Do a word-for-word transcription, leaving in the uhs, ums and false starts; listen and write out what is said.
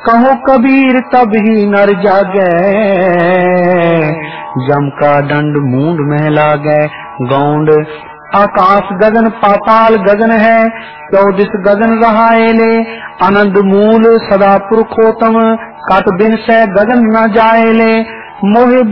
कहो कबीर तब ही नर जागे, जम का दंड मूंड में लागे। गौंड आकाश गगन पाताल गगन है, चौदिस गगन रहाए ले। आनंद मूल सदा पुरखोत्तम, कट बिन से गगन न जाए ले। मोहे